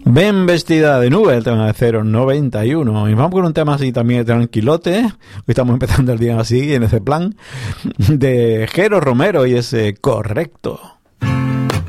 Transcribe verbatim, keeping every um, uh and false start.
Ven vestida de nube, el tema de cero noventa y uno. Y vamos con un tema así también tranquilote. Hoy estamos empezando el día así, en ese plan, de Jero Romero y ese Correcto.